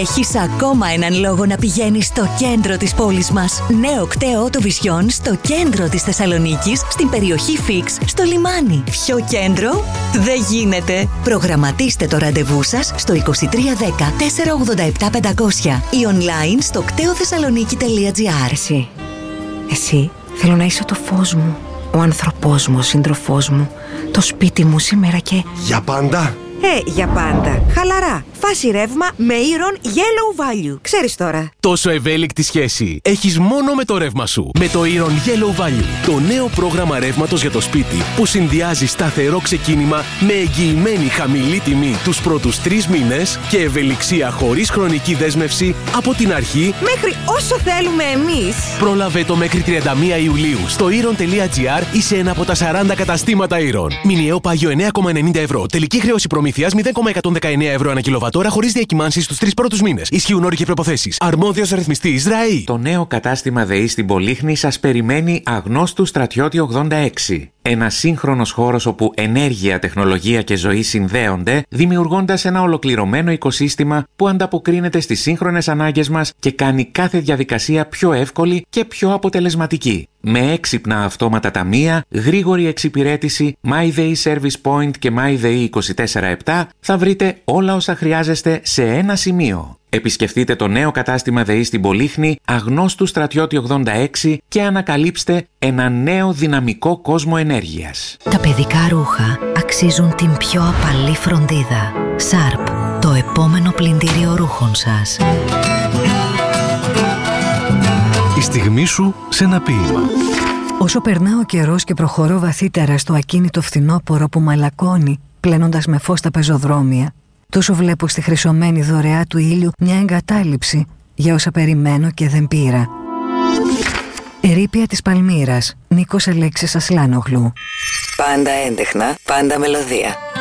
Έχεις ακόμα έναν λόγο να πηγαίνεις στο κέντρο της πόλης μας. Νέο κτέο Autovisión στο κέντρο της Θεσσαλονίκης, στην περιοχή Φίξ, στο λιμάνι. Πιο κέντρο δεν γίνεται. Προγραμματίστε το ραντεβού σας στο 2310 487 500 ή online στο κτεοθεσσαλονίκη.gr. Εσύ θέλω να είσαι το φως μου, ο άνθρωπός μου, ο σύντροφός μου, το σπίτι μου σήμερα και... Για πάντα! Για πάντα. Χαλαρά. Φάση ρεύμα με Iron Yellow Value. Ξέρεις τώρα. Τόσο ευέλικτη σχέση έχεις μόνο με το ρεύμα σου. Με το Iron Yellow Value. Το νέο πρόγραμμα ρεύματος για το σπίτι που συνδυάζει σταθερό ξεκίνημα με εγγυημένη χαμηλή τιμή τους πρώτους 3 μήνες και ευελιξία χωρίς χρονική δέσμευση από την αρχή μέχρι όσο θέλουμε εμείς. Πρόλαβε το μέχρι 31 Ιουλίου στο iron.gr ή σε ένα από τα 40 καταστήματα Iron. Μηνιαίο πάγιο 9,90 ευρώ. Τελική χρέωση προμήθειας 0,119 ευρώ ανά κιλοβατόρα χωρίς διακυμάνσεις στους 3 πρώτους μήνες. Ισχύουν όροι και προϋποθέσεις. Αρμόδιος ρυθμιστής ΡΑΗ. Το νέο κατάστημα ΔΕΗ στην Πολύχνη σας περιμένει αγνώστου Στρατιώτη 86. Ένας σύγχρονος χώρος όπου ενέργεια, τεχνολογία και ζωή συνδέονται, δημιουργώντας ένα ολοκληρωμένο οικοσύστημα που ανταποκρίνεται στις σύγχρονες ανάγκες μας και κάνει κάθε διαδικασία πιο εύκολη και πιο αποτελεσματική. Με έξυπνα αυτόματα ταμεία, γρήγορη εξυπηρέτηση, MyDay Service Point και MyDay 24/7 θα βρείτε όλα όσα χρειάζεστε σε ένα σημείο. Επισκεφτείτε το νέο κατάστημα ΔΕΗ στην Πολύχνη, αγνώστου Στρατιώτη 86 και ανακαλύψτε ένα νέο δυναμικό κόσμο ενέργειας. Τα παιδικά ρούχα αξίζουν την πιο απαλή φροντίδα. Sharp, το επόμενο πλυντήριο ρούχων σας. Η στιγμή σου σε ένα ποίημα. Όσο περνά ο καιρός και προχωρώ βαθύτερα στο ακίνητο φθινόπωρο που μαλακώνει, πλένοντας με φως τα πεζοδρόμια, τόσο βλέπω στη χρυσωμένη δωρεά του ήλιου μια εγκατάλειψη για όσα περιμένω και δεν πήρα. Ερείπια της Παλμύρας, Νίκος Αλέξης Ασλάνογλου. Πάντα έντεχνα, πάντα μελωδία.